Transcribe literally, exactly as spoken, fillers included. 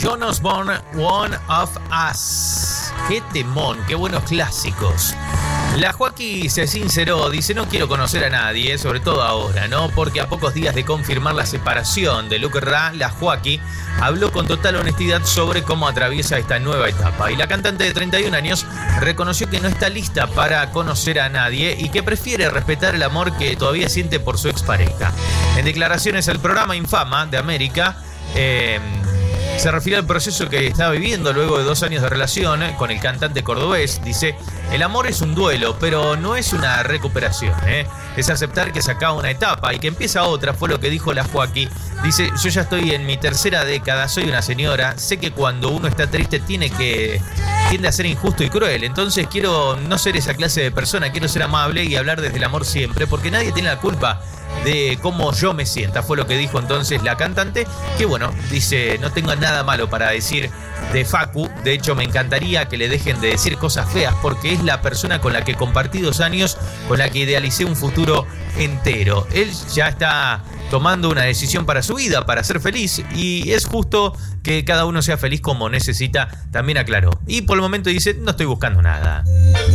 John Osborne, One of Us. Qué temón, qué buenos clásicos. La Joaquí se sinceró, dice: no quiero conocer a nadie, sobre todo ahora, ¿no? Porque a pocos días de confirmar la separación de Luke Ra, la Joaquí habló con total honestidad sobre cómo atraviesa esta nueva etapa. Y la cantante de treinta y un años reconoció que no está lista para conocer a nadie y que prefiere respetar el amor que todavía siente por su expareja. En declaraciones al programa Infama de América, eh, se refiere al proceso que está viviendo luego de dos años de relación con el cantante cordobés. Dice: el amor es un duelo, pero no es una recuperación, ¿eh? Es aceptar que se acaba una etapa y que empieza otra, fue lo que dijo la Joaquí. Dice: yo ya estoy en mi tercera década, soy una señora, sé que cuando uno está triste tiene que tiende a ser injusto y cruel, entonces quiero no ser esa clase de persona, quiero ser amable y hablar desde el amor siempre, porque nadie tiene la culpa de cómo yo me sienta, fue lo que dijo entonces la cantante, que bueno, dice: no tengo nada malo para decir de Facu, de hecho me encantaría que le dejen de decir cosas feas, porque es la persona con la que compartí dos años, con la que idealicé un futuro entero. Él ya está tomando una decisión para su vida, para ser feliz, y es justo que cada uno sea feliz como necesita, también aclaró. Y por el momento dice: no estoy buscando nada.